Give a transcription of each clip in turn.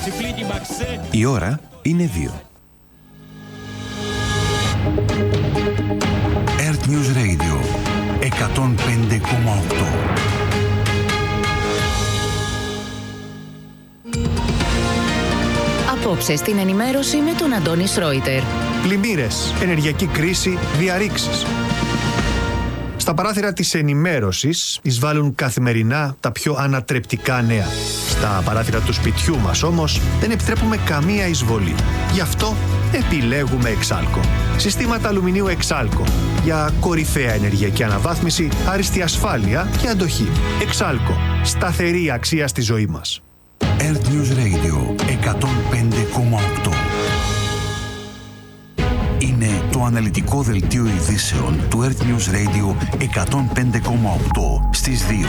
Η ώρα είναι 2. Earth News Radio 105,8. Απόψε στην ενημέρωση με τον Αντώνη Σρόιτερ. Πλημμύρες, ενεργειακή κρίση, διαρρήξεις. Στα παράθυρα της ενημέρωσης εισβάλλουν καθημερινά τα πιο ανατρεπτικά νέα. Στα παράθυρα του σπιτιού μας όμως δεν επιτρέπουμε καμία εισβολή. Γι' αυτό επιλέγουμε Εξάλκο. Συστήματα αλουμινίου Εξάλκο. Για κορυφαία ενεργειακή αναβάθμιση, άριστη ασφάλεια και αντοχή. Εξάλκο. Σταθερή αξία στη ζωή μας. Earth News Radio 105,8. Είναι το αναλυτικό δελτίο ειδήσεων του Earth News Radio 105,8 στις 2.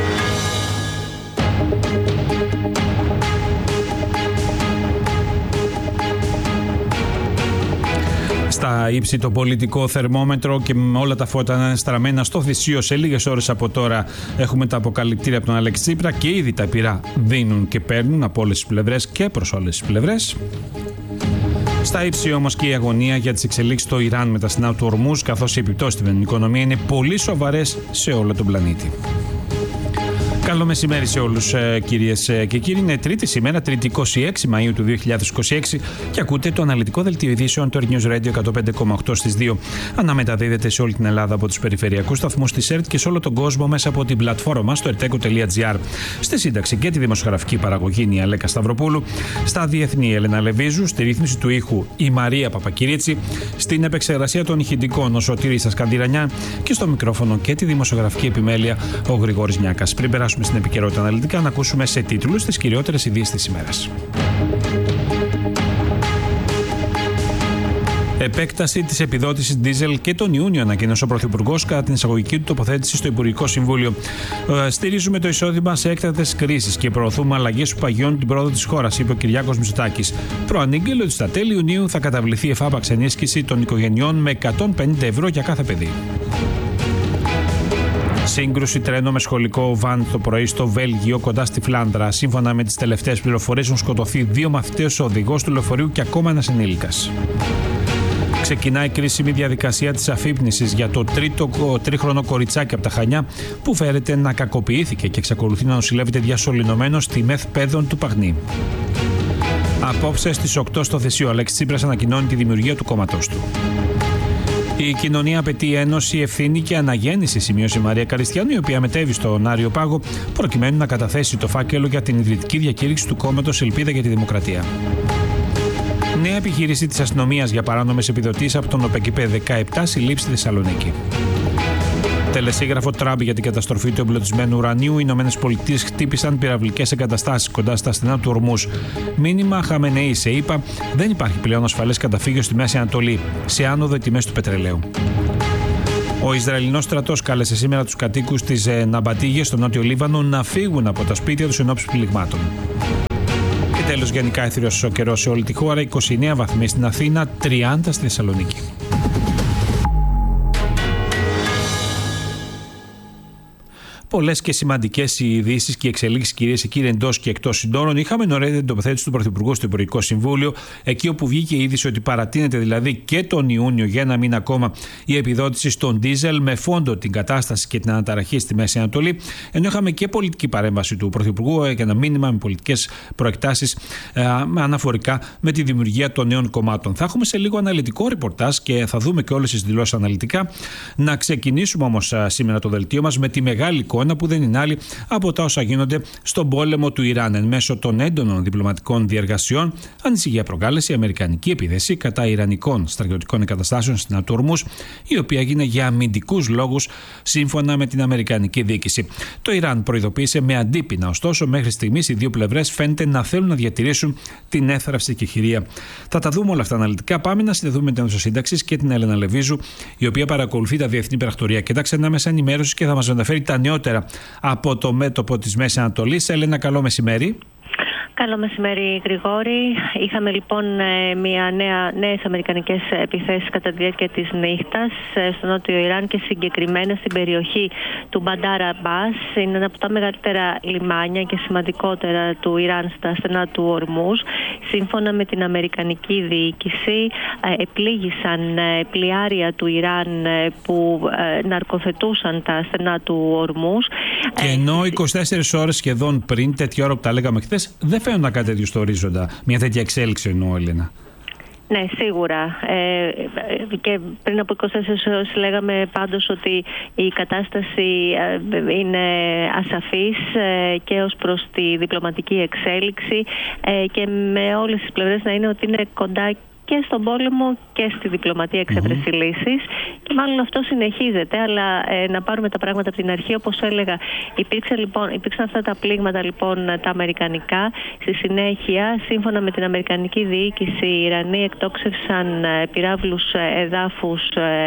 Στα ύψη το πολιτικό θερμόμετρο και με όλα τα φώτα να είναι στραμμένα στο Θησίο. Σε λίγες ώρες από τώρα έχουμε τα αποκαλυπτήρια από τον Αλέξη Τσίπρα και ήδη τα πυρά δίνουν και παίρνουν από όλες τις πλευρές και προς όλες τις πλευρές. Στα ύψη όμως και η αγωνία για τις εξελίξεις στο Ιράν με τα στενά του Ορμούζ, καθώς οι επιπτώσεις στην οικονομία είναι πολύ σοβαρές σε όλο τον πλανήτη. Καλό μεσημέρι σε όλους κυρίες και κύριοι. Είναι Τρίτη σήμερα, Τρίτη 26 Μαΐου του 2026 και ακούτε το αναλυτικό δελτίο ειδήσεων του Earth News Radio 105,8 στις 2. Αναμεταδίδεται σε όλη την Ελλάδα από τους περιφερειακούς σταθμούς της ΕΡΤ και σε όλο τον κόσμο μέσα από την πλατφόρμα μας στο erteco.gr. Στη σύνταξη και τη δημοσιογραφική παραγωγή είναι η Αλέκα Σταυροπούλου. Στα διεθνή η Έλενα Λεβίζου. Στη ρύθμιση του ήχου η Μαρία Παπακυρίτσι. Στην επεξεργασία των ηχητικών ο Σωτήρης Ασκανδυρανιά και στο μικρόφωνο και τη δημοσιογραφική επιμέλεια ο Γρηγόρης Νιάκας. Πριν περάσουμε στην επικαιρότητα αναλυτικά, να ακούσουμε σε τίτλους τις κυριότερες ειδήσεις της ημέρας. Επέκταση της επιδότησης ντίζελ και τον Ιούνιο, ανακοίνωσε ο Πρωθυπουργός κατά την εισαγωγική του τοποθέτηση στο Υπουργικό Συμβούλιο. Στηρίζουμε το εισόδημα σε έκτακτες κρίσεις και προωθούμε αλλαγές που παγιώνουν την πρόοδο της χώρας, είπε ο Κυριάκος Μητσοτάκης. Προανήγγειλε ότι στα τέλη Ιουνίου θα καταβληθεί εφάπαξ ενίσχυση των οικογενειών με 150 ευρώ για κάθε παιδί. Σύγκρουση τρένο με σχολικό βαν το πρωί στο Βέλγιο κοντά στη Φλάνδρα. Σύμφωνα με τις τελευταίες πληροφορίες, έχουν σκοτωθεί 2 μαθητές, ο οδηγός του λεωφορείου και ακόμα ένας ενήλικας. Ξεκινάει η κρίσιμη διαδικασία της αφύπνισης για το τρίχρονο κοριτσάκι από τα Χανιά που φέρεται να κακοποιήθηκε και εξακολουθεί να νοσηλεύεται διασωληνωμένο στη ΜΕΘ Πέδων του Παγνή. Απόψε στις 8 στο Θησίο, ο Αλέξης Τσίπρας ανακοινώνει τη δημιουργία του κόμματός του. Η κοινωνία απαιτεί ένωση, ευθύνη και αναγέννηση, σημείωσε η Μαρία Καριστιανού, η οποία μετέβη στον Άριο Πάγο προκειμένου να καταθέσει το φάκελο για την ιδρυτική διακήρυξη του κόμματος Ελπίδα για τη Δημοκρατία. Νέα επιχείρηση της αστυνομίας για παράνομες επιδοτήσεις από τον ΟΠΕΚΙΠΕ 17 συλλήψει στη Θεσσαλονίκη. Τελεσίγραφο Τραμπ για την καταστροφή του εμπλουτισμένου ουρανίου. Οι ΗΠΑ χτύπησαν πυραυλικές εγκαταστάσεις κοντά στα στενά του Ορμούζ. Μήνυμα Χαμενεή σε ΗΠΑ: δεν υπάρχει πλέον ασφαλές καταφύγιο στη Μέση Ανατολή. Σε άνοδο οι τιμές του πετρελαίου. Ο Ισραηλινός στρατός κάλεσε σήμερα τους κατοίκους της Ναμπατίγες στο νότιο Λίβανο να φύγουν από τα σπίτια τους εν ώψη πληγμάτων. Και τέλος, γενικά έθριος ο καιρός σε όλη τη χώρα. 29 βαθμοί στην Αθήνα, 30 στη Θεσσαλονίκη. Πολλές και σημαντικές οι ειδήσεις και οι εξελίξεις, κυρίες και κύριοι, εντός και εκτός συντόρων. Είχαμε νωρίτερα την τοποθέτηση του Πρωθυπουργού στο Υπουργικό Συμβούλιο, εκεί όπου βγήκε η είδηση ότι παρατείνεται δηλαδή και τον Ιούνιο για ένα μήνα ακόμα η επιδότηση στον ντίζελ, με φόντο την κατάσταση και την αναταραχή στη Μέση Ανατολή. Ενώ είχαμε και πολιτική παρέμβαση του Πρωθυπουργού για ένα μήνυμα με πολιτικές προεκτάσεις αναφορικά με τη δημιουργία των νέων κομμάτων. Θα έχουμε σε λίγο αναλυτικό ρεπορτάζ και θα δούμε και όλες τις δηλώσεις αναλυτικά. Να ξεκινήσουμε όμως σήμερα το δελτίο μας με τη μεγάλη εικόνα που δεν είναι άλλη από τα όσα γίνονται στον πόλεμο του Ιράν. Εν μέσω των έντονων διπλωματικών διεργασιών, ανησυχία προκάλεσε η αμερικανική επίθεση κατά ιρανικών στρατιωτικών εγκαταστάσεων στην Ατ' Ορμούζ, η οποία έγινε για αμυντικούς λόγους, σύμφωνα με την αμερικανική διοίκηση. Το Ιράν προειδοποίησε με αντίπεινα, ωστόσο, μέχρι στιγμής οι δύο πλευρές φαίνεται να θέλουν να διατηρήσουν την έθραυση και χειρία. Θα τα δούμε όλα αυτά αναλυτικά. Πάμε να συνδεθούμε με την Ένωση Σύνταξης και την Έλενα Λεβίζου, η οποία παρακολουθεί τα διεθνή πρακτορία και τα ξένα μέσα ενημέρωσης και θα μας μεταφέρει τα νεότερα από το μέτωπο της Μέσης Ανατολής. Έλενα, καλό μεσημέρι. Καλό μεσημέρι, Γρηγόρη. Είχαμε λοιπόν νέες αμερικανικές επιθέσεις κατά τη διάρκεια της νύχτας στο νότιο Ιράν και συγκεκριμένα στην περιοχή του Μπαντάρ Αμπάς. Είναι ένα από τα μεγαλύτερα λιμάνια και σημαντικότερα του Ιράν στα στενά του Ορμούζ. Σύμφωνα με την αμερικανική διοίκηση, επλήγησαν πλοιάρια του Ιράν που ναρκοθετούσαν τα στενά του Ορμούζ. Και ενώ 24 ώρες σχεδόν πριν, τέτοια ώρα που τα λέγαμε χθες, δεν φαίνονταν κάτι τέτοιο στο ορίζοντα. Μια τέτοια εξέλιξη εννοώ, Έλενα. Ναι, σίγουρα. Και πριν από 24 ώρες λέγαμε πάντως ότι η κατάσταση είναι ασαφής και ως προς τη διπλωματική εξέλιξη και με όλες τις πλευρές να είναι ότι είναι κοντά και στον πόλεμο και στη διπλωματία εξέβρεση λύσης. Και μάλλον αυτό συνεχίζεται, αλλά να πάρουμε τα πράγματα από την αρχή. Όπως έλεγα, υπήρξαν αυτά τα πλήγματα λοιπόν τα αμερικανικά. Στη συνέχεια, σύμφωνα με την αμερικανική διοίκηση, οι Ιρανοί εκτόξευσαν πυράβλους εδάφους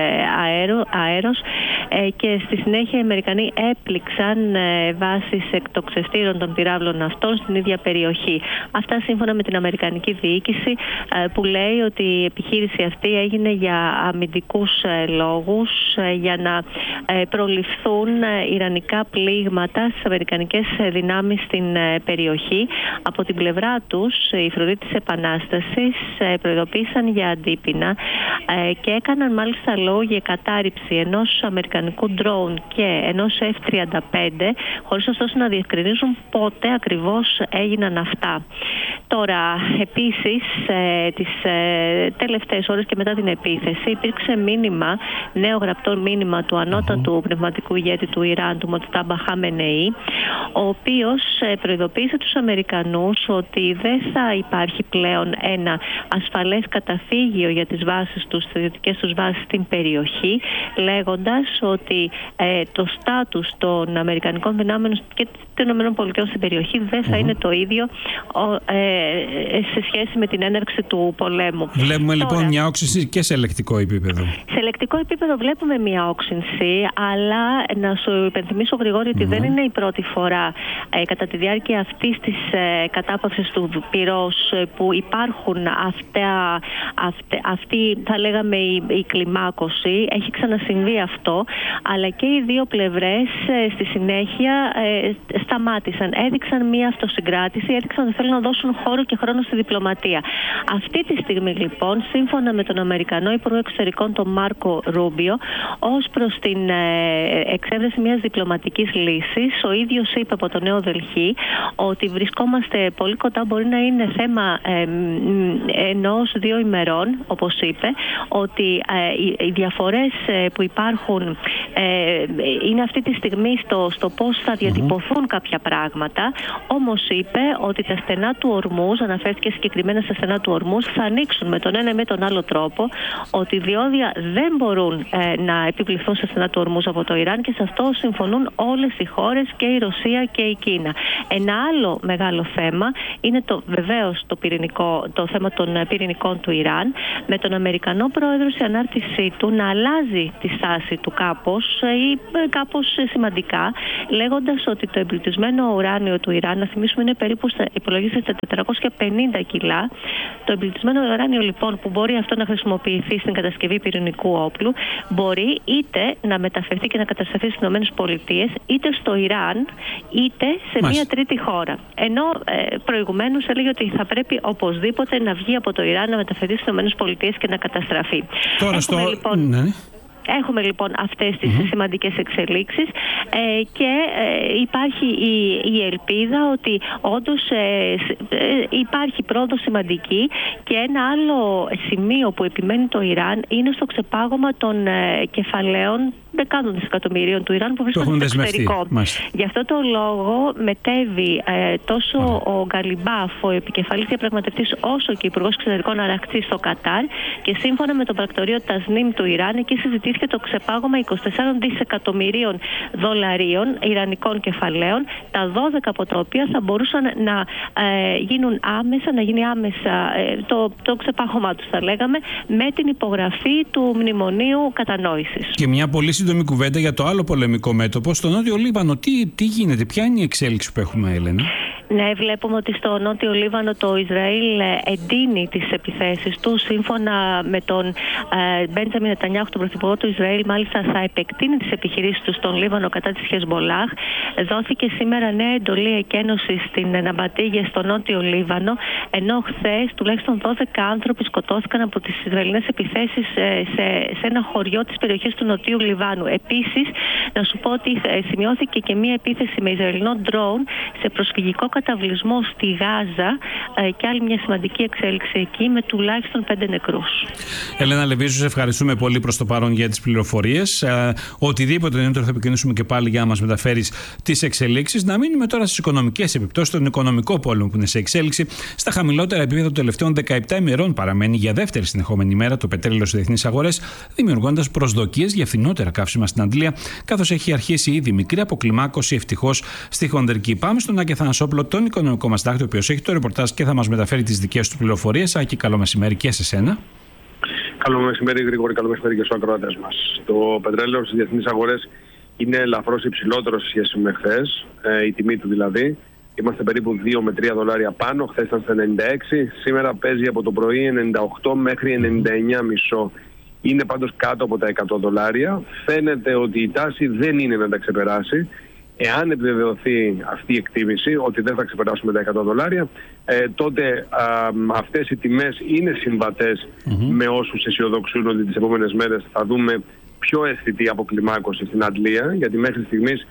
αέρος και στη συνέχεια οι Αμερικανοί έπληξαν βάσεις εκτοξευτήρων των πυράβλων αυτών στην ίδια περιοχή. Αυτά σύμφωνα με την αμερικανική διοίκηση που λέει ότι η επιχείρηση αυτή έγινε για αμυντικούς λόγους, για να προληφθούν ιρανικά πλήγματα στις αμερικανικές δυνάμεις στην περιοχή. Από την πλευρά τους, οι φρουροί της Επανάστασης προειδοποίησαν για αντίπεινα και έκαναν μάλιστα λόγο για κατάρριψη ενός αμερικανικού ντρόουν και ενός F-35, χωρίς ωστόσο να διευκρινίζουν πότε ακριβώς έγιναν αυτά. Τώρα, επίσης, τις τελευταίες ώρες και μετά την επίθεση υπήρξε νέο γραπτό μήνυμα του ανώτατου πνευματικού ηγέτη του Ιράν, του Μοτζτάμπα Χαμενεή, ο οποίος προειδοποίησε τους Αμερικανούς ότι δεν θα υπάρχει πλέον ένα ασφαλές καταφύγιο για τις βάσεις τους, τις ιδιωτικές τους βάσεις στην περιοχή, λέγοντας ότι το στάτους των Αμερικανικών δυνάμεων και των ΗΠΑ στην περιοχή δεν θα είναι το ίδιο σε σχέση με την έναρξη του πολέμου. Βλέπουμε λοιπόν μια όξυνση και σε ελεκτικό επίπεδο. Σε ελεκτικό επίπεδο βλέπουμε μια όξυνση, αλλά να σου υπενθυμίσω, Γρηγόρη, ότι δεν είναι η πρώτη φορά κατά τη διάρκεια αυτής της κατάπαυσης του πυρός που υπάρχουν αυτή θα λέγαμε η κλιμάκωση. Έχει ξανασυμβεί αυτό, αλλά και οι δύο πλευρές στη συνέχεια σταμάτησαν. Έδειξαν μια αυτοσυγκράτηση, έδειξαν ότι θέλουν να δώσουν χώρο και χρόνο στη διπλωματία. Αυτή τη στιγμή λοιπόν, σύμφωνα με τον Αμερικανό Υπουργό Εξωτερικών, τον Μάρκο Ρούμπιο, ως προς την εξέβρεση μιας διπλωματικής λύσης, ο ίδιος είπε από το Νέο Δελχή ότι βρισκόμαστε πολύ κοντά, μπορεί να είναι θέμα 1-2 ημερών, όπως είπε, ότι οι διαφορές που υπάρχουν είναι αυτή τη στιγμή στο πώς θα διατυπωθούν κάποια πράγματα. Όμως είπε ότι τα στενά του Ορμούζ, αναφέρθηκε συγκεκριμένα στα στενά του Ορμούζ, θα ανοίξουν με τον ένα ή με τον άλλο τρόπο, ότι οι διόδια δεν μπορούν να επιβληθούν στα στενά του Ορμούζ από το Ιράν και σε αυτό συμφωνούν όλες οι χώρες και η Ρωσία και η Κίνα. Ένα άλλο μεγάλο θέμα είναι βεβαίως το θέμα των πυρηνικών του Ιράν, με τον Αμερικανό πρόεδρο σε ανάρτησή του να αλλάζει τη στάση του κάπως σημαντικά, λέγοντας ότι το εμπλουτισμένο ουράνιο του Ιράν, να θυμίσουμε, είναι περίπου υπολογίζεται στα 450 κιλά. Το εμπλουτισμένο ουράνιο λοιπόν που μπορεί αυτό να χρησιμοποιηθεί στην κατασκευή πυρηνικού όπλου, μπορεί είτε να μεταφερθεί και να καταστραφεί στις ΗΠΑ, είτε στο Ιράν, είτε σε μια τρίτη χώρα. Ενώ προηγουμένως έλεγε ότι θα πρέπει οπωσδήποτε να βγει από το Ιράν, να μεταφερθεί στις ΗΠΑ και να καταστραφεί. Έχουμε λοιπόν αυτές τις σημαντικές εξελίξεις και υπάρχει η ελπίδα ότι όντως υπάρχει πρόοδος σημαντική, και ένα άλλο σημείο που επιμένει το Ιράν είναι στο ξεπάγωμα των κεφαλαίων δεκάδων δισεκατομμυρίων του Ιράν που βρίσκονται στο εξωτερικό. Γι' αυτό το λόγο μετέβη τόσο ο Γκαλιμπάφ, ο επικεφαλής διαπραγματευτής, όσο και ο Υπουργός Εξωτερικών Αραχτζή στο Κατάρ, και σύμφωνα με το πρακτορείο Τασνίμ του Ιράν, εκεί συζητήθηκε το ξεπάγωμα 24 δισεκατομμυρίων δολαρίων ιρανικών κεφαλαίων, τα 12 από τα οποία θα μπορούσαν να γίνει άμεσα το ξεπάγωμά τους, θα λέγαμε, με την υπογραφή του Μνημονίου Κατανόησης. Και μια πολύ σύντομη κουβέντα για το άλλο πολεμικό μέτωπο, στο Νότιο Λίβανο. Τι γίνεται, ποια είναι η εξέλιξη που έχουμε, Έλενα? Ναι, βλέπουμε ότι στο Νότιο Λίβανο το Ισραήλ εντείνει τις επιθέσεις του. Σύμφωνα με τον Μπέντζαμιν Νετανιάχου, τον πρωθυπουργό του Ισραήλ, μάλιστα θα επεκτείνει τις επιχειρήσεις του στον Λίβανο κατά της Χεσμολάχ. Δόθηκε σήμερα νέα εντολή εκένωσης στην Ναμπατίγια στο Νότιο Λίβανο, ενώ χθες τουλάχιστον 12 άνθρωποι σκοτώθηκαν από τις Ισραηλινές επιθέσεις σε ένα χωριό της περιοχής του Νοτιού Λιβάνου. Επίσης, να σου πω ότι σημειώθηκε και μία επίθεση με Ισραηλινό ντρόουν σε προσφυγικό καταβλισμό στη Γάζα και άλλη μια σημαντική εξέλιξη εκεί με τουλάχιστον 5 νεκρούς. Ελένα Λεβίζου, σε ευχαριστούμε πολύ προς το παρόν για τις πληροφορίες. Οτιδήποτε νεότερο θα επικοινωνήσουμε και πάλι για να μας μεταφέρεις τις εξελίξεις. Να μείνουμε τώρα στις οικονομικές επιπτώσεις, τον οικονομικό πόλεμο που είναι σε εξέλιξη. Στα χαμηλότερα επίπεδα των τελευταίων 17 ημερών παραμένει για δεύτερη συνεχόμενη ημέρα το πετρέλαιο στις διεθνείς αγορές, δημιουργώντας προσδοκίες για φθηνότερα καύσιμα στην Αντλία, καθώς έχει αρχίσει ήδη μικρή αποκλιμάκωση ευτυχώς στη χονδρική. Πάμε στον Άκη Θανασόπουλο, τον οικονομικό μας τάκτη, ο οποίος έχει το ρεπορτάζ και θα μας μεταφέρει τις δικές του πληροφορίες. Άκη, καλό μεσημέρι και σε σένα. Καλό μεσημέρι, Γρηγόρη, καλό μεσημέρι και στους ακροατές μας. Το πετρέλαιο στις διεθνείς αγορές είναι ελαφρώς υψηλότερο σε σχέση με χθες, η τιμή του δηλαδή. Είμαστε περίπου 2 με 3 δολάρια πάνω, χθες ήταν στα 96, σήμερα παίζει από το πρωί 98 μέχρι 99,5. Είναι πάντως κάτω από τα 100 δολάρια. Φαίνεται ότι η τάση δεν είναι να τα ξεπεράσει. Εάν επιβεβαιωθεί αυτή η εκτίμηση ότι δεν θα ξεπεράσουμε τα 100 δολάρια, τότε αυτές οι τιμές είναι συμβατές με όσους αισιοδοξούν ότι τις επόμενες μέρες θα δούμε πιο αισθητή αποκλιμάκωση στην Αντλία, γιατί μέχρι στιγμής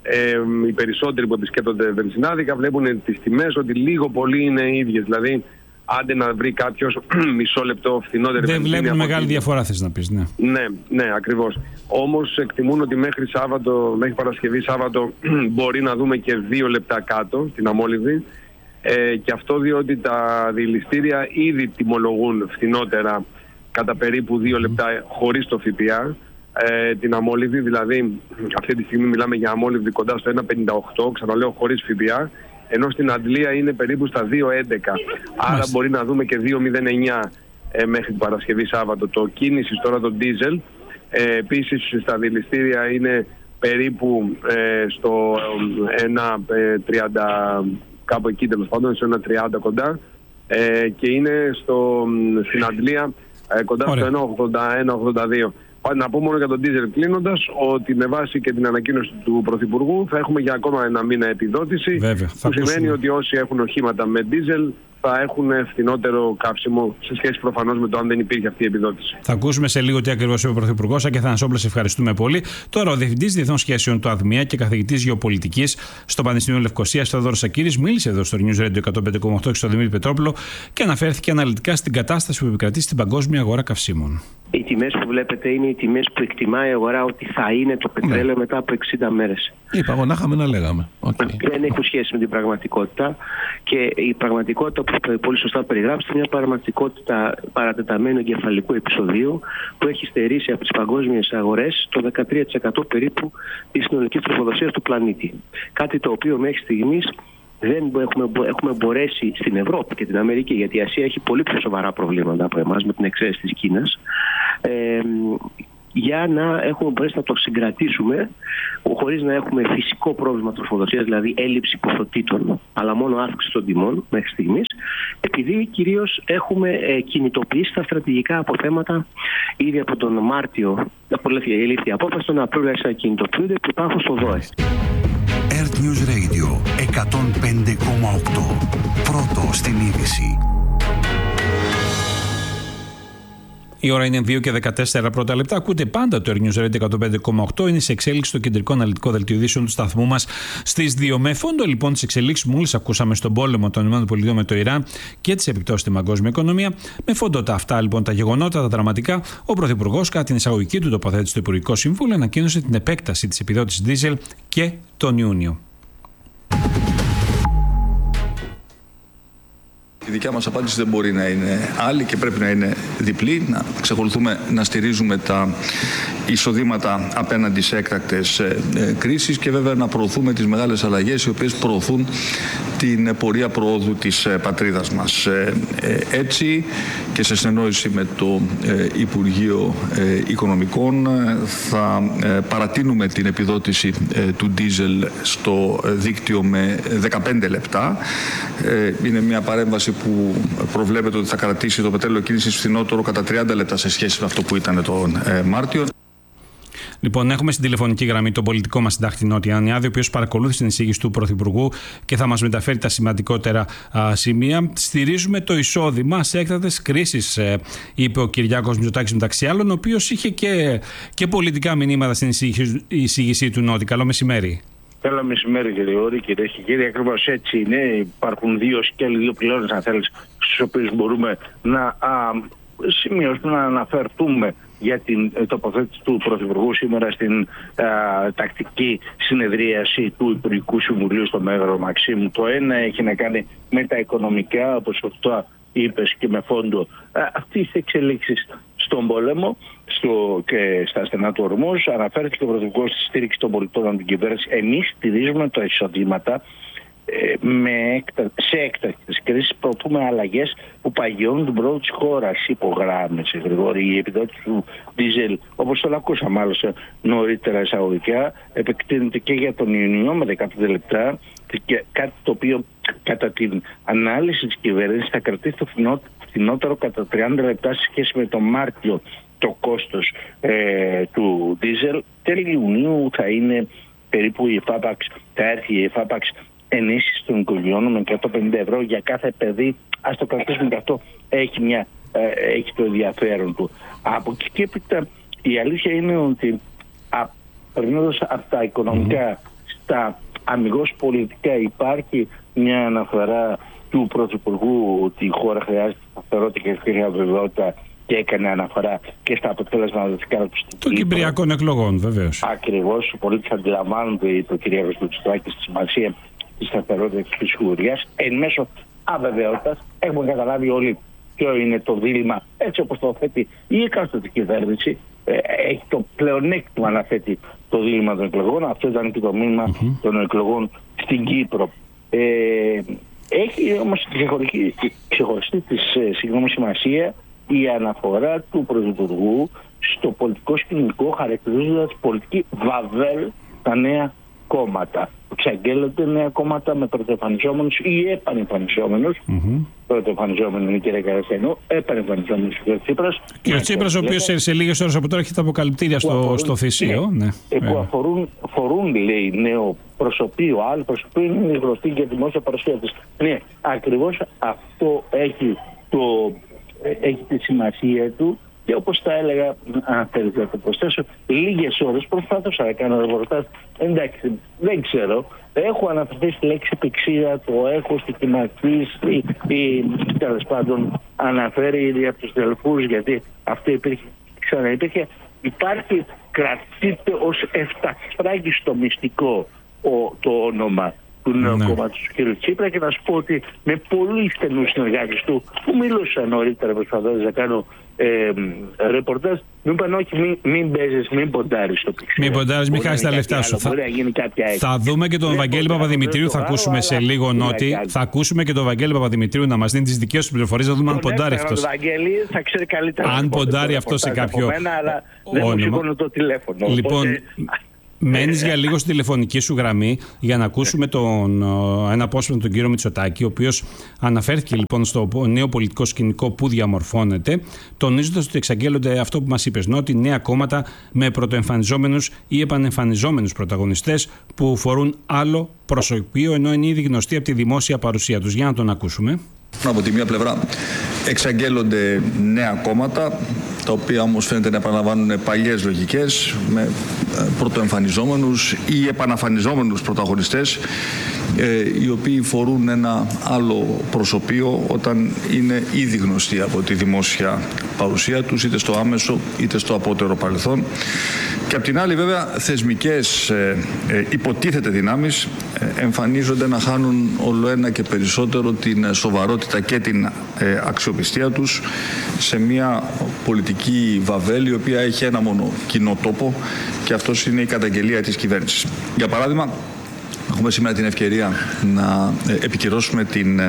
οι περισσότεροι που επισκέπτονται βενζινάδικα βλέπουν τις τιμές ότι λίγο πολύ είναι ίδιες. Δηλαδή, άντε να βρει κάποιος μισό λεπτό φθηνότερη βενζίνη. Δεν βλέπουν μεγάλη διαφορά, θες να πεις, ναι. Ναι, ακριβώς. Όμως εκτιμούν ότι μέχρι Παρασκευή Σάββατο μπορεί να δούμε και 2 λεπτά κάτω την αμόλυβδη. Και αυτό διότι τα διελιστήρια ήδη τιμολογούν φθηνότερα κατά περίπου 2 λεπτά χωρίς το ΦΠΑ. Την αμόλυβδη, δηλαδή αυτή τη στιγμή μιλάμε για αμόλυβδη κοντά στο 1,58, ξαναλέω χωρίς ΦΠΑ, ενώ στην Αντλία είναι περίπου στα 2,11. Άρα μπορεί να δούμε και 2,09 μέχρι την Παρασκευή Σάββατο. Το κίνηση τώρα το ντίζελ, επίσης στα διελιστήρια είναι περίπου στο 1,30, κάπου εκεί τέλος πάντων, στο 1,30 κοντά, και είναι στην Αντλία κοντά στο 1,81-1,82. Να πω μόνο για τον ντίζελ κλείνοντας ότι με βάση και την ανακοίνωση του Πρωθυπουργού θα έχουμε για ακόμα ένα μήνα επιδότηση. Βέβαια, που σημαίνει ότι όσοι έχουν οχήματα με ντίζελ θα έχουν φθηνότερο καύσιμο σε σχέση προφανώς με το αν δεν υπήρχε αυτή η επιδότηση. Θα ακούσουμε σε λίγο τι ακριβώς είπε ο Πρωθυπουργός. Άκη Θανασόπουλο, σε ευχαριστούμε πολύ. Τώρα, ο Διευθυντής Διεθνών Σχέσεων του ΑΔΜΙΑ και καθηγητής Γεωπολιτικής στο Πανεπιστήμιο Λευκωσίας, Θεόδωρος Σακύρης, μίλησε εδώ στο News Radio 105,8 και στο Δημήτρη Πετρόπουλο και αναφέρθηκε αναλυτικά στην κατάσταση που επικρατεί στην παγκόσμια αγορά καυσίμων. Οι τιμές που βλέπετε είναι οι τιμές που εκτιμάει η αγορά ότι θα είναι το πετρέλαιο μετά από 60 μέρες. Είπα εγώ να είχαμε να λέγαμε. Δεν έχουν σχέση με την πραγματικότητα και η πραγματικότητα που πολύ σωστά περιγράψετε είναι μια πραγματικότητα παρατεταμένου εγκεφαλικού επεισοδίου που έχει στερήσει από τις παγκόσμιες αγορές το 13% περίπου της συνολικής τροφοδοσίας του πλανήτη. Κάτι το οποίο μέχρι στιγμής δεν έχουμε μπορέσει στην Ευρώπη και την Αμερική, γιατί η Ασία έχει πολύ πιο σοβαρά προβλήματα από εμάς με την εξαίρεση της Κίνας, για να έχουμε μπορέσει να το συγκρατήσουμε χωρίς να έχουμε φυσικό πρόβλημα τροφοδοσίας, δηλαδή έλλειψη ποσοτήτων, αλλά μόνο αύξηση των τιμών μέχρι στιγμής, επειδή κυρίως έχουμε κινητοποιήσει τα στρατηγικά αποθέματα ήδη από τον Μάρτιο. Ελήφθη η απόφαση, τον Απρίλιο άρχισαν να κινητοποιούνται που υπάρχουν στο ΔΟΕ. Earth News Radio 105,8. Πρώτο στην είδηση. Η ώρα είναι 2 και 14 πρώτα λεπτά. Ακούτε πάντα το Earth News Radio 105,8. Είναι σε εξέλιξη το κεντρικό αναλυτικό δελτίο ειδήσεων του σταθμού μας στις 2. Με φόντο λοιπόν τις εξελίξεις που μόλις ακούσαμε στον πόλεμο των ΗΠΑ με το Ιράν και τις επιπτώσεις στην παγκόσμια οικονομία, με φόντο αυτά λοιπόν τα γεγονότα, τα δραματικά, ο Πρωθυπουργός κατά την εισαγωγική του τοποθέτηση στο Υπουργικό Συμβούλιο ανακοίνωσε την επέκταση της επιδότησης δίζελ και τον Ιούνιο. Η δικιά μας απάντηση δεν μπορεί να είναι άλλη και πρέπει να είναι διπλή. Να εξακολουθούμε να στηρίζουμε τα εισοδήματα απέναντι σε έκτακτες κρίσεις και βέβαια να προωθούμε τις μεγάλες αλλαγές οι οποίες προωθούν την πορεία προόδου της πατρίδας μας. Έτσι και σε συνεννόηση με το Υπουργείο Οικονομικών θα παρατείνουμε την επιδότηση του ντίζελ στο δίκτυο με 15 λεπτά. Είναι μια παρέμβαση που προβλέπεται ότι θα κρατήσει το πετρέλαιο κίνησης φθηνότερο κατά 30 λεπτά σε σχέση με αυτό που ήταν τον Μάρτιο. Λοιπόν, έχουμε στην τηλεφωνική γραμμή τον πολιτικό μας συντάκτη Νότι Ανιάδη, ο οποίος παρακολούθησε την εισήγηση του Πρωθυπουργού και θα μας μεταφέρει τα σημαντικότερα σημεία. Στηρίζουμε το εισόδημα σε έκτακτες κρίσεις, είπε ο Κυριάκος Μητσοτάκης μεταξύ άλλων, ο οποίος είχε και πολιτικά μηνύματα στην εισήγησή του Νότι. Καλό μεσημέρι. Καλό μεσημέρι, κύριε Όρη, κυρίες και κύριοι. Ακριβώς έτσι είναι. Υπάρχουν δύο σκέλη, δύο πυλώνες, αν θέλεις, στους οποίους μπορούμε να σημειώσουμε, να αναφερθούμε για την τοποθέτηση του Πρωθυπουργού σήμερα στην τακτική συνεδρίαση του Υπουργικού Συμβουλίου στο Μέγαρο Μαξίμου. Το ένα έχει να κάνει με τα οικονομικά, όπως αυτό είπες, και με φόντο αυτής της εξελίξης στον πόλεμο και στα στενά του ορμούς. Αναφέρθηκε ο Πρωθυπουργός στη στήριξη των πολιτών από την κυβέρνηση. Εμείς στηρίζουμε τα εισοδήματα σε έκτακτες κρίσεις, προωθούμε αλλαγές που παγιώνουν την πρόοδο της χώρας. Υπογράμμισε, Γρηγόρη, η επιδότηση του ντίζελ, όπως το ακούσαμε άλλωστε νωρίτερα εισαγωγικά, επεκτείνεται και για τον Ιουνιό με 15 λεπτά, και κάτι το οποίο κατά την ανάλυση της κυβέρνησης θα κρατήσει το φθηνότερο κατά 30 λεπτά σε σχέση με τον Μάρτιο το κόστος του ντίζελ. Τέλη Ιουνίου θα είναι περίπου θα έρθει η εφάπαξ ενίσχυση των οικογενειών με 150 ευρώ για κάθε παιδί. Ας το κρατήσουμε και αυτό έχει το ενδιαφέρον του. Από εκεί και έπειτα η αλήθεια είναι ότι περνώντας από τα οικονομικά στα αμιγώς πολιτικά, υπάρχει μια αναφορά του Πρωθυπουργού ότι η χώρα χρειάζεται σταθερότητα και χρειάζεται βεβαιότητα, και έκανε αναφορά και στα αποτέλεσματα των κυπριακών εκλογών, βεβαίως. Ακριβώς. Οι πολίτες αντιλαμβάνονται, το κ. Μητσοτάκη, στη σημασία της σταθερότητας και της σιγουριάς εν μέσω αβεβαιότητας. Έχουμε καταλάβει όλοι ποιο είναι το δίλημμα, έτσι όπως το θέτει η εκάστοτε κυβέρνηση. Έχει το πλεονέκτημα να θέτει το δίλημμα των εκλογών. Αυτό ήταν και το μήνυμα των εκλογών στην Κύπρο. Έχει όμως ξεχωριστή της σημασία η αναφορά του Πρωθυπουργού στο πολιτικό σκηνικό, χαρακτηρίζοντας πολιτική βαβέλ τα νέα κόμματα. Εξαγγέλλονται νέα κόμματα με πρωτοεμφανιζόμενους ή επανεμφανιζόμενους. Πρωτοεμφανιζόμενοι είναι η κ. Καραστιανού, επανεμφανιζόμενους ο Τσίπρας. Και ο Τσίπρας, ο οποίος σε λίγες ώρες από τώρα έχει τα αποκαλυπτήρια στο Θησίο. Που αφορούν, λέει, νέο προσωπείο, άλλο προσωπείο, είναι γνωστή για δημόσια παρουσία της. Ναι, ακριβώς αυτό έχει τη σημασία του. Και όπως τα έλεγα, αν θέλετε να το προσθέσω, λίγες ώρες προσπάθησα να κάνω ρεπορτάζ. Εντάξει, δεν ξέρω. Έχω αναφερθεί στη λέξη πηξίδα, το έχω στοιχηματίσει ή τέλος πάντων αναφέρει από τους τελφούς, γιατί αυτό υπήρχε, ξαναυπήρχε. Κρατείται ως εφταξφράγιστο μυστικό το όνομα του νέου κόμματος του κ. Τσίπρα, και να σου πω ότι με πολύ στενούς συνεργάτες του που μιλούσα νωρίτερα προσπαθώντας να κάνω ρεπορτάζ, μου είπαν όχι, μην παίζεις, μην ποντάρεις το πηξίδα. Μην ποντάρεις, μην χάσεις τα λεφτά σου. Θα δούμε και τον Βαγγέλη Παπαδημητρίου, θα ακούσουμε σε λίγο Νότι. Θα ακούσουμε και τον Βαγγέλη Παπαδημητρίου να μας δίνει τις δικές του πληροφορίες, να δούμε αν ποντάρει αυτός. Θα ξέρει καλύτερα. Αν ποντάρει αυτό σε κάποιο όνομα. Λοιπόν, μένεις για λίγο στη τηλεφωνική σου γραμμή για να ακούσουμε ένα απόσπασμα τον κύριο Μητσοτάκη, ο οποίος αναφέρθηκε λοιπόν στο νέο πολιτικό σκηνικό που διαμορφώνεται, τονίζοντας ότι εξαγγέλλονται αυτό που μας είπες, Νότι, νέα κόμματα με πρωτοεμφανιζόμενους ή επανεμφανιζόμενους πρωταγωνιστές που φορούν άλλο προσωπείο, ενώ είναι ήδη γνωστοί από τη δημόσια παρουσία τους. Για να τον ακούσουμε. Από τη μία πλευρά εξαγγέλλονται νέα κόμματα, τα οποία όμως φαίνεται να επαναλαμβάνουν παλιές λογικές, με πρωτοεμφανιζόμενους ή επαναφανιζόμενους πρωταγωνιστές, οι οποίοι φορούν ένα άλλο προσωπείο όταν είναι ήδη γνωστοί από τη δημόσια παρουσία τους, είτε στο άμεσο είτε στο απότερο παρελθόν. Και απ' την άλλη βέβαια θεσμικές υποτίθεται δυνάμεις εμφανίζονται να χάνουν όλο ένα και περισσότερο την σοβαρότητα και την αξιοπιστία τους σε μια πολιτική βαβέλη η οποία έχει ένα μόνο κοινό τόπο, και αυτός είναι η καταγγελία της κυβέρνησης. Για παράδειγμα, έχουμε σήμερα την ευκαιρία να επικυρώσουμε την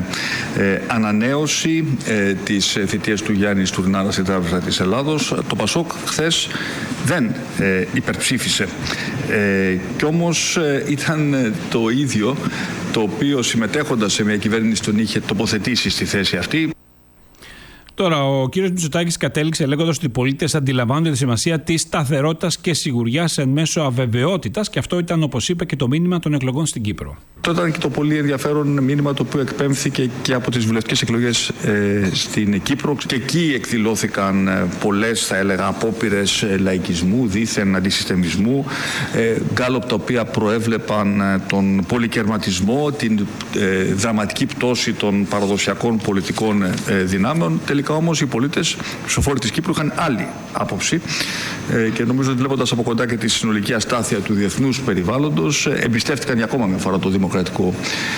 ανανέωση της θητείας του Γιάννη Στουρνάρα στην Τράπεζα της Ελλάδος. Το ΠΑΣΟΚ χθες δεν υπερψήφισε. Κι όμως ήταν το ίδιο το οποίο, συμμετέχοντας σε μια κυβέρνηση, τον είχε τοποθετήσει στη θέση αυτή. Τώρα, ο κύριος Μητσοτάκης κατέληξε λέγοντας ότι οι πολίτες αντιλαμβάνονται τη σημασία της σταθερότητας και σιγουριάς εν μέσω αβεβαιότητας, και αυτό ήταν, όπως είπε, και το μήνυμα των εκλογών στην Κύπρο. Τότε ήταν και το πολύ ενδιαφέρον μήνυμα το οποίο εκπέμφθηκε και από τις βουλευτικές εκλογές στην Κύπρο, και εκεί εκδηλώθηκαν πολλές, θα έλεγα, απόπειρες λαϊκισμού, δίθεν αντισυστεμισμού, γκάλωπ τα οποία προέβλεπαν τον πολυκερματισμό, την δραματική πτώση των παραδοσιακών πολιτικών δυνάμεων. Τελικά όμως οι πολίτες, οι σοφόροι της Κύπρου, είχαν άλλη άποψη και νομίζω ότι, βλέποντας από κοντά και τη συνολική αστάθεια του διεθνούς περιβάλλοντος, εμπιστεύτηκαν για ακόμα μια φορά το δημοκρατικό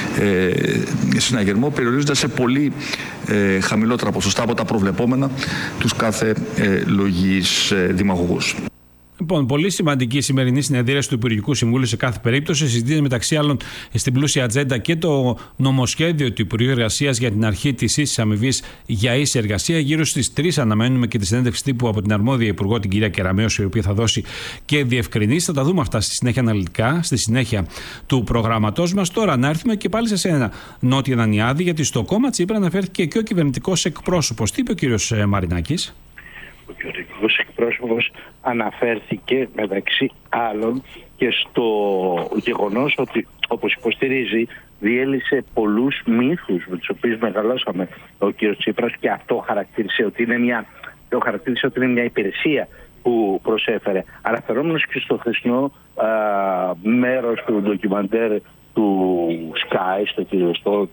συναγερμό, περιορίζοντας σε πολύ χαμηλότερα ποσοστά από τα προβλεπόμενα τους κάθε λογής δημαγωγούς. Λοιπόν, πολύ σημαντική η σημερινή συνεδρίαση του Υπουργικού Συμβούλου σε κάθε περίπτωση. Συζητείται μεταξύ άλλων στην πλούσια ατζέντα και το νομοσχέδιο του Υπουργείου Εργασίας για την αρχή της ίσης αμοιβής για ίση εργασία. Γύρω στις 3 αναμένουμε και τη συνέντευξη τύπου από την αρμόδια Υπουργό, την κυρία Κεραμέως, η οποία θα δώσει και διευκρινήσεις. Θα τα δούμε αυτά στη συνέχεια αναλυτικά, στη συνέχεια του προγράμματός μας. Τώρα να έρθουμε και πάλι σε σένα, Νότια Νανιάδη, γιατί στο κόμμα Τσίπρα αναφέρθηκε και ο κυβερνητικός εκπρόσωπος. Τι είπε ο κύριος Μαρινάκης? Ο κυβερνητικός εκπρόσωπος αναφέρθηκε μεταξύ άλλων και στο γεγονός ότι, όπως υποστηρίζει, διέλυσε πολλούς μύθους με τους οποίους μεγαλώσαμε ο κ. Τσίπρας, και αυτό χαρακτήρισε ότι είναι μια υπηρεσία που προσέφερε. Αναφερόμενος και στο χθεσινό μέρος του ντοκιμαντέρ του Sky, στο κυριοστό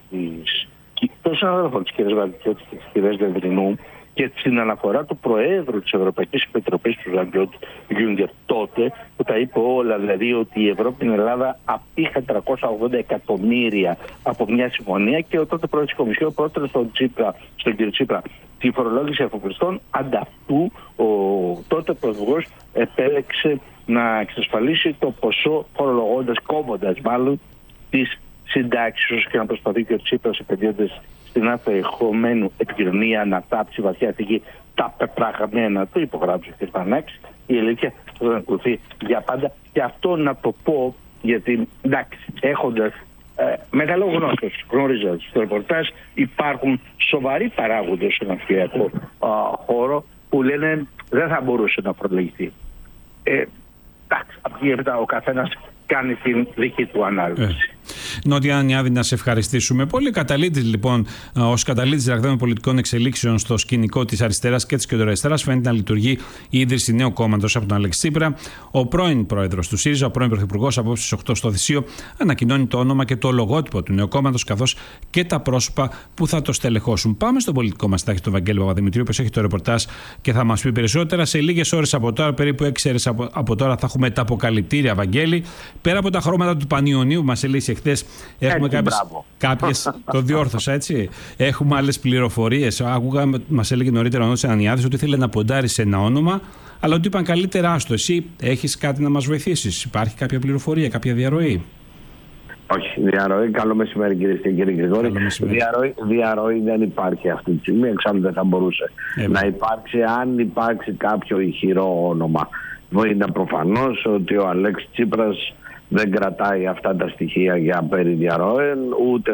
των συναδέλφων της κ. Βαρδικιώτης και της κ. Δεδρινού, και στην αναφορά του Προέδρου της Ευρωπαϊκής Επιτροπής, του Ζαν-Κλοντ Γιούγκερ, τότε, που τα είπε όλα, δηλαδή ότι η Ευρώπη, την Ελλάδα, απήχε 380 εκατομμύρια από μια συμφωνία, και ο τότε Πρόεδρος της Κομισιόν πρότεινε στον κύριο Τσίπρα τη φορολόγηση αφοπλιστών. Ανταυτού, ο τότε Πρωθυπουργός επέλεξε να εξασφαλίσει το ποσό, κόβοντας μάλλον τις συντάξεις, και να προσπαθεί και ο Τσίπρας, επενδύοντας στην απερχομένου επικοινωνία, να τάψει βαθιά θυγή τα πεπραγμένα του, υπογράψει ο κ. Πανάκης. Η αλήθεια θα ακολουθεί για πάντα. Και αυτό να το πω, γιατί εντάξει, έχοντας μεγαλογνώστος, γνωρίζοντας το ρεπορτάζ, υπάρχουν σοβαροί παράγοντες στον αυτιακό χώρο που λένε δεν θα μπορούσε να προλεγηθεί. Εντάξει, από εκεί ο καθένας κάνει την δική του ανάλυση. Νότια Νανιάδη, να σε ευχαριστήσουμε πολύ. Καταλήτης, λοιπόν, ως καταλήτης ραγδαίων πολιτικών εξελίξεων στο σκηνικό της αριστεράς και της κεντροαριστεράς, φαίνεται να λειτουργεί η ίδρυση νέου κόμματος από τον Αλέξη Τσίπρα. Ο πρώην πρόεδρος του ΣΥΡΙΖΑ, ο πρώην πρωθυπουργός, απόψε στις 8 στο Θησίο, ανακοινώνει το όνομα και το λογότυπο του νέου κόμματος, καθώς και τα πρόσωπα που θα το στελεχώσουν. Πάμε στον πολιτικό μας τάχη, τον Βαγγέλη Παπαδημητρίου, που έχει το ρεπορτάζ και θα μας πει περισσότερα. Σε λίγες ώρες από τώρα, περίπου 6 ώρες από τώρα, θα έχουμε τα αποκαλυπτήρια, Βαγγέλη. Πέρα από τα χρώματα του Πανιωνίου που μας ελύσει εχθές, έχουμε κάποιες. Το διόρθωσα, έτσι. Έχουμε άλλες πληροφορίες. Άκουγα, μας έλεγε νωρίτερα ο Νότης Νανιάδης ότι ήθελε να ποντάρει σε ένα όνομα, αλλά ότι είπαν καλύτερα άστο. Εσύ έχεις κάτι να μας βοηθήσεις? Υπάρχει κάποια πληροφορία, κάποια διαρροή? Όχι, διαρροή. Καλό μεσημέρι, κύριε Γρηγόρη. Διαρροή δεν υπάρχει αυτή τη στιγμή. Εξάλλου δεν θα μπορούσε να υπάρξει. Αν υπάρξει κάποιο ηχηρό όνομα, είναι προφανώς ότι ο Αλέξης Τσίπρας δεν κρατάει αυτά τα στοιχεία για περί διαρροών, ούτε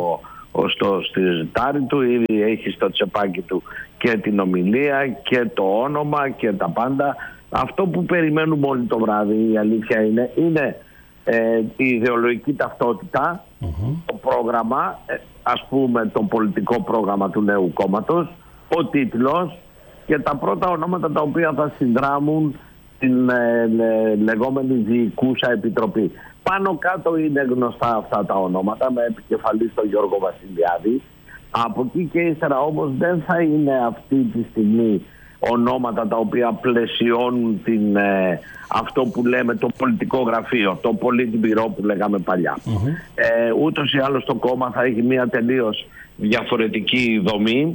στη ζητάρι του. Ήδη έχει στο τσεπάκι του και την ομιλία και το όνομα και τα πάντα. Αυτό που περιμένουμε όλοι το βράδυ, η αλήθεια είναι η ιδεολογική ταυτότητα, το πρόγραμμα, ας πούμε το πολιτικό πρόγραμμα του νέου κόμματος, ο τίτλος και τα πρώτα ονόματα τα οποία θα συνδράμουν στην λεγόμενη διοικούσα επιτροπή. Πάνω κάτω είναι γνωστά αυτά τα ονόματα, με επικεφαλής τον Γιώργο Βασιλιάδη. Από εκεί και ύστερα όμως δεν θα είναι αυτή τη στιγμή ονόματα τα οποία πλαισιώνουν αυτό που λέμε το πολιτικό γραφείο, το Politburo που λέγαμε παλιά. Ούτως ή άλλως το κόμμα θα έχει μια τελείως διαφορετική δομή,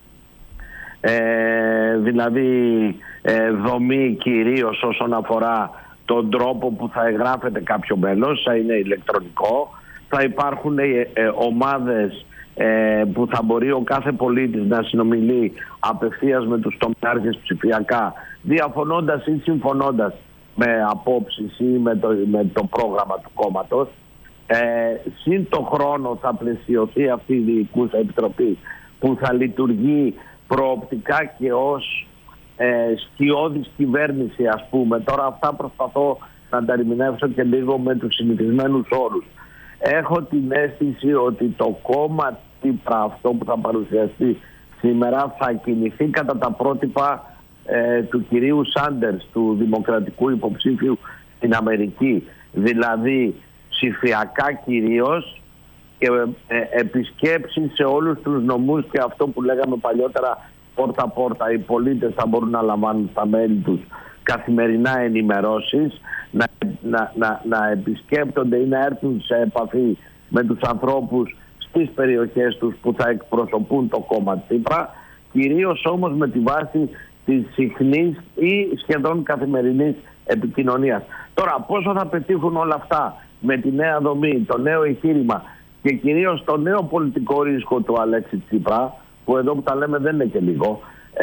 δηλαδή δομή κυρίως όσον αφορά τον τρόπο που θα εγγράφεται κάποιο μέλος, θα είναι ηλεκτρονικό, θα υπάρχουν ομάδες που θα μπορεί ο κάθε πολίτης να συνομιλεί απευθείας με τους τομεάρχες ψηφιακά, διαφωνώντας ή συμφωνώντας με απόψεις ή με το πρόγραμμα του κόμματος. Συν το χρόνο θα πλαισιωθεί αυτή η διοικούσα επιτροπή που θα λειτουργεί προοπτικά και ως σκιώδης κυβέρνηση, ας πούμε. Τώρα αυτά προσπαθώ να τα ερμηνεύσω και λίγο με τους συνηθισμένους όρους. Έχω την αίσθηση ότι το κόμμα Τσίπρα, αυτό που θα παρουσιαστεί σήμερα, θα κινηθεί κατά τα πρότυπα του κυρίου Σάντερς, του δημοκρατικού υποψήφιου στην Αμερική. Δηλαδή ψηφιακά κυρίως και επισκέψεις σε όλους τους νομούς και αυτό που λέγαμε παλιότερα πόρτα-πόρτα. Οι πολίτες θα μπορούν να λαμβάνουν στα μέλη τους καθημερινά ενημερώσεις, να επισκέπτονται ή να έρθουν σε επαφή με τους ανθρώπους στις περιοχές τους που θα εκπροσωπούν το κόμμα Τσίπρα, κυρίως όμως με τη βάση της συχνής ή σχεδόν καθημερινής επικοινωνίας. Τώρα πόσο θα πετύχουν όλα αυτά με τη νέα δομή, το νέο εγχείρημα και κυρίως το νέο πολιτικό ρίσκο του Αλέξη Τσίπρα, που εδώ που τα λέμε δεν είναι και λίγο,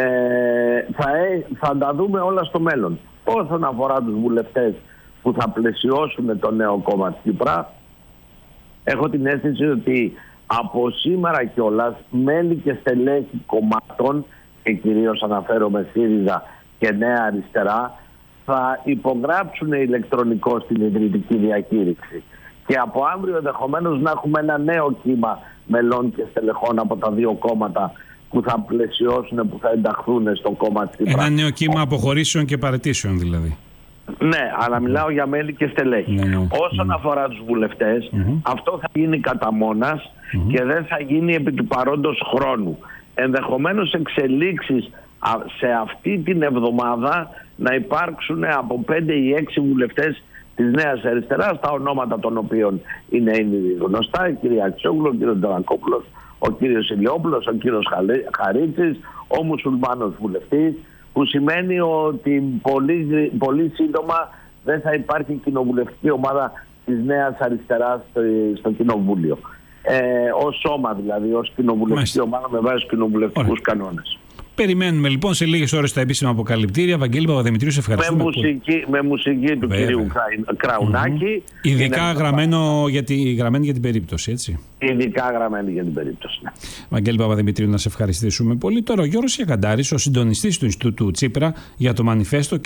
θα τα δούμε όλα στο μέλλον. Όσον αφορά τους βουλευτές που θα πλαισιώσουν το νέο κόμμα Τσίπρα, έχω την αίσθηση ότι από σήμερα κιόλας μέλη και στελέχη κομμάτων, και κυρίως αναφέρομαι ΣΥΡΙΖΑ και Νέα Αριστερά, θα υπογράψουν ηλεκτρονικό στην ιδρυτική διακήρυξη. Και από αύριο ενδεχομένως να έχουμε ένα νέο κύμα μελών και στελεχών από τα δύο κόμματα που θα πλαισιώσουν, που θα ενταχθούν στο κόμμα Τσίπρα. Ένα νέο κύμα αποχωρήσεων και παραιτήσεων δηλαδή. Ναι, αλλά μιλάω για μέλη και στελέχη. Όσον αφορά τους βουλευτές, αυτό θα γίνει κατά μόνας και δεν θα γίνει επί του παρόντος χρόνου. Ενδεχομένως εξελίξεις σε αυτή την εβδομάδα να υπάρξουν από 5 ή 6 βουλευτές της Νέας Αριστεράς, τα ονόματα των οποίων είναι ήδη γνωστά, η κυρία Αξιόγλου, ο κύριος Ντρακόπουλος, ο κύριος Ηλιόπουλος, ο κύριος Χαρίτσης, ο μουσουλμάνος βουλευτής, που σημαίνει ότι πολύ σύντομα δεν θα υπάρχει κοινοβουλευτική ομάδα της Νέας Αριστεράς στο Κοινοβούλιο. Ως σώμα δηλαδή, ως κοινοβουλευτική ομάδα με βάση κοινοβουλευτικούς κανόνες. Περιμένουμε λοιπόν σε λίγες ώρες τα επίσημα αποκαλυπτήρια. Βαγγέλη Παπαδημητρίου, σε ευχαριστούμε. Με μουσική του κυρίου Κραουνάκη. Ειδικά γραμμένη για την περίπτωση, έτσι. Ειδικά γραμμένη για την περίπτωση, ναι. Βαγγέλη Παπαδημητρίου, να σε ευχαριστήσουμε πολύ. Τώρα ο Γιώργος Ιακαντάρης, ο συντονιστής του Ινστιτούτου Τσίπρα για το Μανιφέστο.